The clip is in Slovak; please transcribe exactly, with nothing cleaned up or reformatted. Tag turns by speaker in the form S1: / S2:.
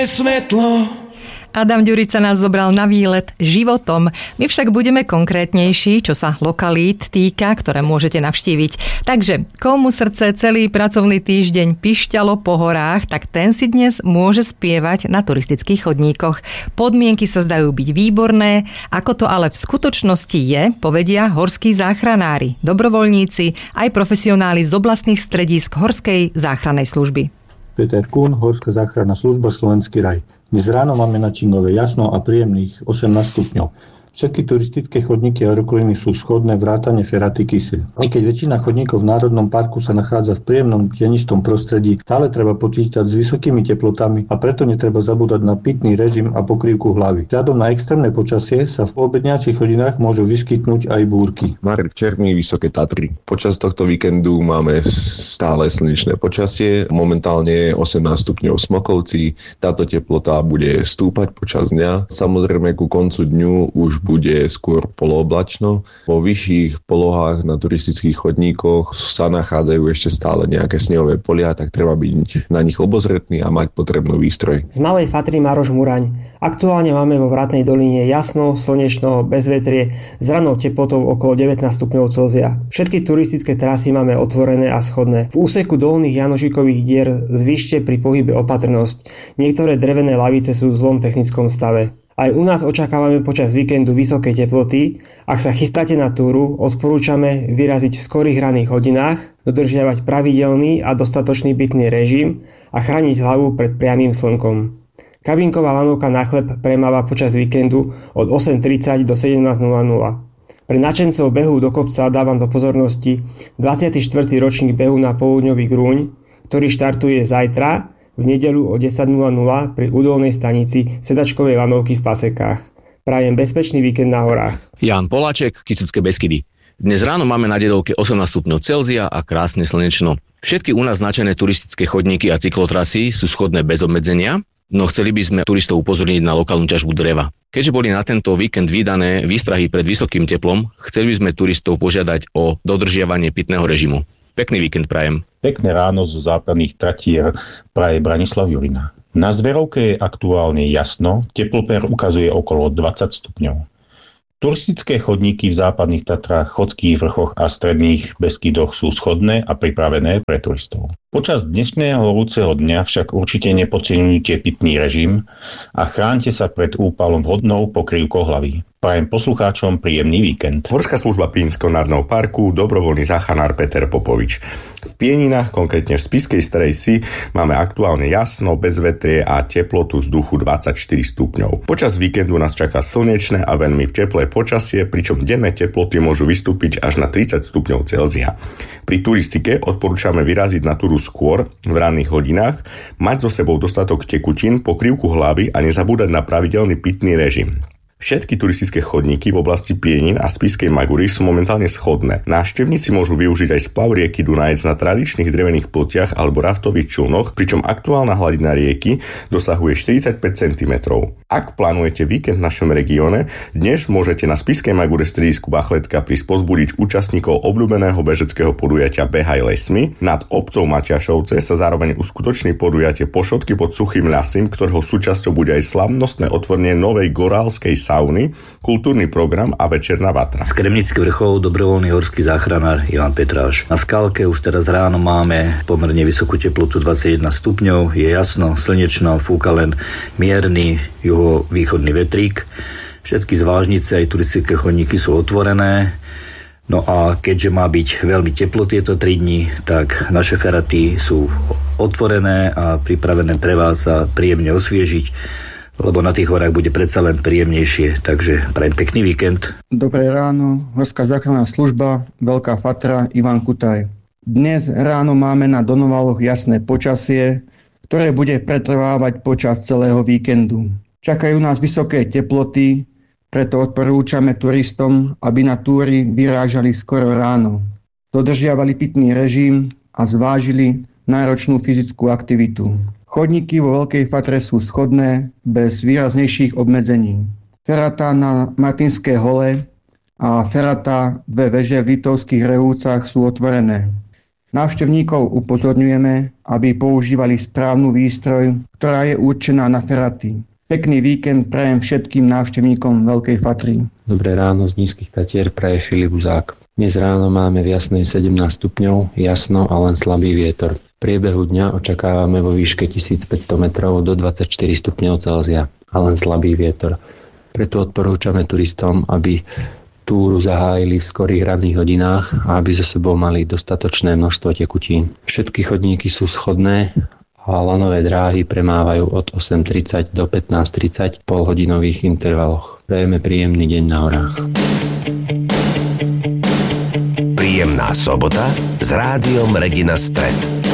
S1: Svetlo.
S2: Adam Ďurica nás zobral na výlet životom. My však budeme konkrétnejší, čo sa lokalít týka, ktoré môžete navštíviť. Takže komu srdce celý pracovný týždeň pišťalo po horách, tak ten si dnes môže spievať na turistických chodníkoch. Podmienky sa zdajú byť výborné, ako to ale v skutočnosti je, povedia horskí záchranári, dobrovoľníci, aj profesionáli z oblastných stredísk Horskej záchrannej služby.
S3: Peter Kuhn, Horská záchranná služba, Slovenský raj. Dnes ráno máme na Čingove jasno a príjemných osemnásť stupňov. Všetky turistické chodníky a rokliny sú schodné vrátane Feraty Kyseľ. I keď väčšina chodníkov v Národnom parku sa nachádza v príjemnom tenistom prostredí, stále treba počítať s vysokými teplotami a preto netreba zabúdať na pitný režim a pokrývku hlavy. Vzhľadom na extrémne počasie sa v obedňajších hodinách môžu vyskytnúť aj búrky.
S4: Marek Černý, Vysoké Tatry. Počas tohto víkendu máme stále slnečné počasie, momentálne osemnásť stupňov Smokovci. Táto teplota bude stúpať počas dňa. Samozrejme ku koncu dňu už bude skôr polooblačno. Vo vyšších polohách na turistických chodníkoch sa nachádzajú ešte stále nejaké snehové polia, tak treba byť na nich obozretný a mať potrebnú výstroj.
S5: Z Malej Fatry Maroš Muraň. Aktuálne máme vo Vratnej doline jasno, slnečno, bezvetrie s rannou teplotou okolo devätnásť stupňov Celzia. Všetky turistické trasy máme otvorené a schodné. V úseku dolných Janošikových dier zvyšte pri pohybe opatrnosť. Niektoré drevené lavice sú v zlom technickom stave. Aj u nás očakávame počas víkendu vysoké teploty. Ak sa chystáte na túru, odporúčame vyraziť v skorých ranných hodinách, dodržiavať pravidelný a dostatočný pitný režim a chrániť hlavu pred priamym slnkom. Kabinková lanovka na chleb premáva počas víkendu od osem tridsať do sedemnásť nula nula. Pre nadšencov behu do kopca dávam do pozornosti dvadsiaty štvrtý ročník behu na Poludňový Grúň, ktorý štartuje zajtra v nedeľu o desať nula nula pri údolnej stanici sedačkovej lanovky v Pasekách. Prajem bezpečný víkend na horách.
S6: Ján Poláček, Kysucké Beskydy. Dnes ráno máme na Dedovke osemnásť stupňov Celzia a krásne slnečno. Všetky u nás značené turistické chodníky a cyklotrasy sú schodné bez obmedzenia, no chceli by sme turistov upozorniť na lokálnu ťažbu dreva. Keďže boli na tento víkend vydané výstrahy pred vysokým teplom, chceli by sme turistov požiadať o dodržiavanie pitného režimu. Pekný víkend prajem.
S7: Pekné ráno zo západných tratier praje Branislav Jurina. Na Zverovke je aktuálne jasno, teplomer ukazuje okolo dvadsať stupňov. Turistické chodníky v západných Tatrách, Chodských vrchoch a stredných Beskydoch sú schodné a pripravené pre turistov. Počas dnešného horúceho dňa však určite nepodceňujte pitný režim a chránte sa pred úpalom vhodnou pokrývkou hlavy. Prajem poslucháčom príjemný víkend.
S8: Horská služba Pínskeho národného parku, dobrovoľný záchranár Peter Popovič. V Pieninách, konkrétne v Spišskej Strejsi, máme aktuálne jasno, bezvetrie a teplotu vzduchu dvadsaťštyri stupňov. Počas víkendu nás čaká slnečné a veľmi teplé počasie, pričom denné teploty môžu vystúpiť až na tridsať stupňov Celzia. Pri turistike odporúčame vyraziť na túru skôr v ranných hodinách, mať so sebou dostatok tekutín, pokrývku hlavy a nezabúdať na pravidelný pitný režim. Všetky turistické chodníky v oblasti Pienin a Spišskej Magury sú momentálne schodné. Návštevníci môžu využiť aj splav rieky Dunajec na tradičných drevených pltiach alebo raftových člnoch, pričom aktuálna hladina rieky dosahuje štyridsaťpäť centimetrov. Ak plánujete víkend v našom regióne, dnes môžete na Spišskej Magure stredisku Bachletka prísť pozbudiť účastníkov obľúbeného bežeckého podujatia Behaj lesmi. Nad obcov Maťašovce sa zároveň uskutoční podujatie Pošotky pod Suchým ľasim, ktorého súčasťou bude aj slavnostné otvorenie novej gorálskej sauny, kultúrny program a večerná vatra.
S9: Z Kremnických vrchov dobrovoľný horský záchranár Ivan Petráš. Na Skalke už teraz ráno máme pomerne vysokú teplotu dvadsaťjeden stupňov, je jasno, slnečno, fúka len mierny juhovýchodný vetrík. Všetky zvážnice aj turistické chodníky sú otvorené. No a keďže má byť veľmi teplo tieto tri dni, tak naše feraty sú otvorené a pripravené pre vás sa príjemne osviežiť, lebo na tých horách bude predsa len príjemnejšie, takže prajem pekný víkend.
S10: Dobré ráno, Horská záchranná služba, Veľká Fatra, Ivan Kutaj. Dnes ráno máme na Donovaloch jasné počasie, ktoré bude pretrvávať počas celého víkendu. Čakajú nás vysoké teploty, preto odporúčame turistom, aby na túry vyrážali skoro ráno. Dodržiavali pitný režim a zvážili náročnú fyzickú aktivitu. Chodníky vo Veľkej Fatre sú schodné, bez výraznejších obmedzení. Ferata na Martinské hole a ferata dve veže v Litovských Rehúcach sú otvorené. Návštevníkov upozorňujeme, aby používali správnu výstroj, ktorá je určená na feraty. Pekný víkend prajem všetkým návštevníkom Veľkej Fatry.
S1: Dobré ráno z Nízkych Tatier praje Filip Uzák. Dnes ráno máme v Jasnej sedemnásť stupňov, jasno a len slabý vietor. V priebehu dňa očakávame vo výške tisícpäťsto metrov do dvadsaťštyri stupňov Celzia a len slabý vietor. Preto odporúčame turistom, aby túru zahájili v skorých ranných hodinách a aby so sebou mali dostatočné množstvo tekutín. Všetky chodníky sú schodné a lanové dráhy premávajú od osem tridsať do pätnásť tridsať v polhodinových intervaloch. Prejeme príjemný deň na horách.
S11: Príjemná sobota s rádiom Regina Stret.